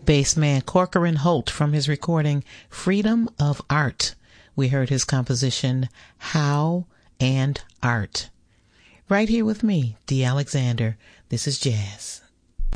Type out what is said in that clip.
Bassman Corcoran Holt from his recording Freedom of Art. We heard his composition How and Art. Right here with me, Dee Alexander. This is Jazz.